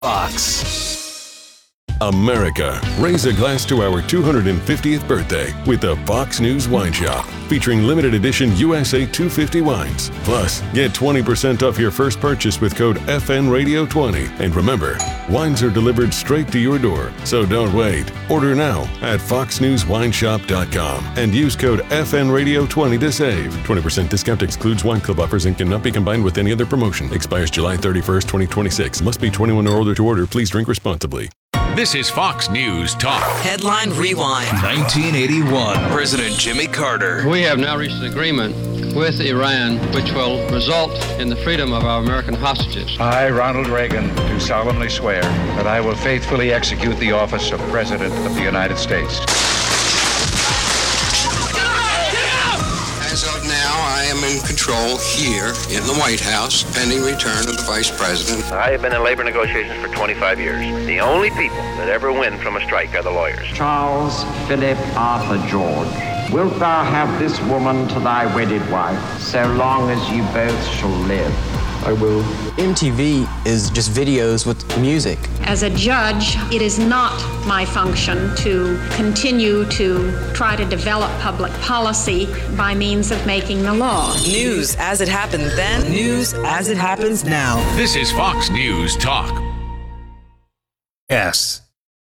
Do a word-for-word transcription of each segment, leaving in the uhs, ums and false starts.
Fox. America, raise a glass to our two hundred fiftieth birthday with the Fox News Wine Shop, featuring limited edition U S A two fifty wines. Plus, get twenty percent off your first purchase with code F N Radio twenty. And remember, wines are delivered straight to your door, so don't wait. Order now at fox news wine shop dot com and use code F N Radio twenty to save. twenty percent discount excludes wine club offers and cannot be combined with any other promotion. Expires July thirty-first, twenty twenty-six. Must be twenty-one or older to order. Please drink responsibly. This is Fox News Talk. Headline Rewind. nineteen eighty-one. President Jimmy Carter. We have now reached an agreement with Iran which will result in the freedom of our American hostages. I, Ronald Reagan, do solemnly swear that I will faithfully execute the office of President of the United States. As of now, I am in control here in the White House, pending return of the Vice President. I have been in labor negotiations for twenty-five years. The only people that ever win from a strike are the lawyers. Charles Philip Arthur George, wilt thou have this woman to thy wedded wife, so long as you both shall live? I will. M T V is just videos with music. As a judge, it is not my function to continue to try to develop public policy by means of making the law. News as it happened then, news as it happens now. This is Fox News Talk. Yes.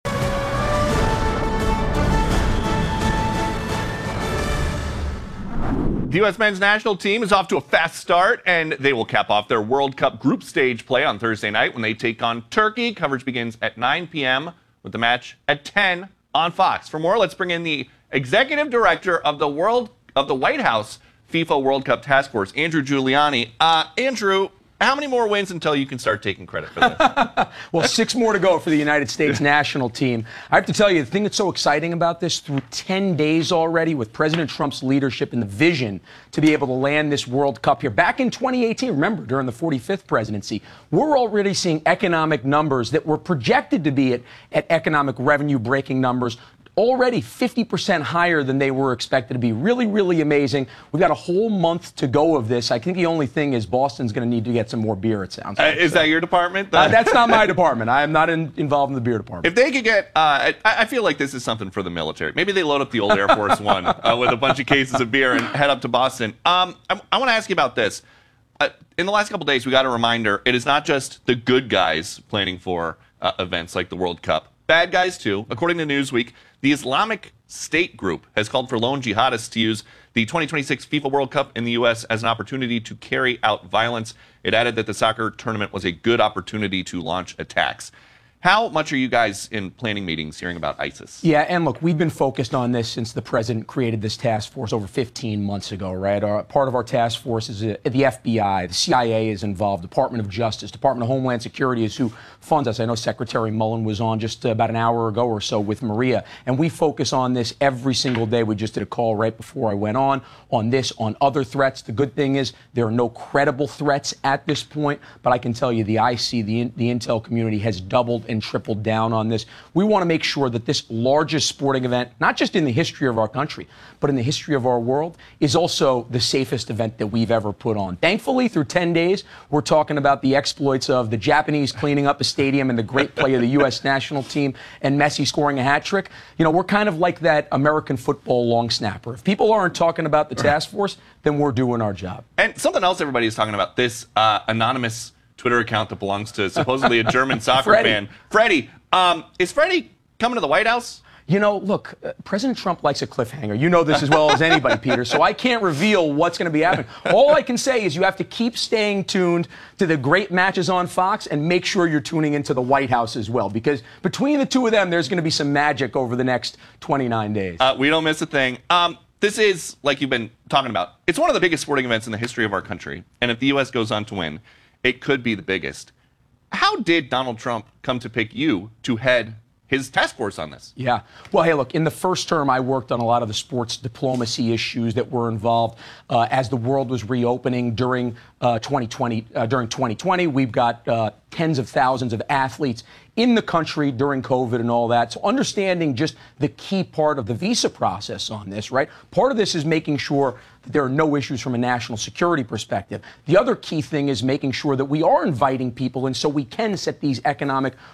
The U S men's national team is off to a fast start, and they will cap off their World Cup group stage play on Thursday night when they take on Turkey. Coverage begins at nine p.m. with the match at ten on Fox. For more, let's bring in the executive director of the World of the White House FIFA World Cup Task Force, Andrew Giuliani. Uh, Andrew, how many more wins until you can start taking credit for this? Well, six more to go for the United States national team. I have to tell you, the thing that's so exciting about this, through ten days already with President Trump's leadership and the vision to be able to land this World Cup here. Back in twenty eighteen, remember, during the forty-fifth presidency, we're already seeing economic numbers that were projected to be at, at economic revenue-breaking numbers already fifty percent higher than they were expected to be. Really, really amazing. We've got a whole month to go of this. I think the only thing is Boston's going to need to get some more beer, it sounds like. Uh, is so. that your department? Uh, that's not my department. I am not in, involved in the beer department. If they could get, uh, I, I feel like this is something for the military. Maybe they load up the old Air Force One uh, with a bunch of cases of beer and head up to Boston. Um, I, I want to ask you about this. Uh, in the last couple of days, we got a reminder. It is not just the good guys planning for uh, events like the World Cup. Bad guys, too. According to Newsweek, the Islamic State group has called for lone jihadists to use the twenty twenty-six FIFA World Cup in the U S as an opportunity to carry out violence. It added that the soccer tournament was a good opportunity to launch attacks. How much are you guys in planning meetings hearing about ISIS? Yeah, and look, we've been focused on this since the president created this task force over fifteen months ago, right? Our, part of our task force is uh, the F B I, the C I A is involved, Department of Justice, Department of Homeland Security is who funds us. I know Secretary Mullen was on just uh, about an hour ago or so with Maria, and we focus on this every single day. We just did a call right before I went on, on this, on other threats. The good thing is there are no credible threats at this point, but I can tell you the I C, the, the intel community has doubled and tripled down on this. We want to make sure that this largest sporting event, not just in the history of our country, but in the history of our world, is also the safest event that we've ever put on. Thankfully, through ten days, we're talking about the exploits of the Japanese cleaning up a stadium and the great play of the U S national team and Messi scoring a hat trick. You know, we're kind of like that American football long snapper. If people aren't talking about the task force, then we're doing our job. And something else everybody is talking about, this uh, anonymous Twitter account that belongs to supposedly a German soccer Freddie. fan. Freddie, um, is Freddie coming to the White House? You know, look, uh, President Trump likes a cliffhanger. You know this as well as anybody, Peter, so I can't reveal what's going to be happening. All I can say is you have to keep staying tuned to the great matches on Fox and make sure you're tuning into the White House as well, because between the two of them, there's going to be some magic over the next twenty-nine days. Uh, we don't miss a thing. Um, this is, like you've been talking about, it's one of the biggest sporting events in the history of our country, and if the U S goes on to win, it could be the biggest. How did Donald Trump come to pick you to head his task force on this. Yeah. Well, hey, look, in the first term, I worked on a lot of the sports diplomacy issues that were involved uh, as the world was reopening during uh, twenty twenty. Uh, during twenty twenty, we've got uh, tens of thousands of athletes in the country during COVID and all that. So understanding just the key part of the visa process on this, right? Part of this is making sure that there are no issues from a national security perspective. The other key thing is making sure that we are inviting people, and so we can set these economic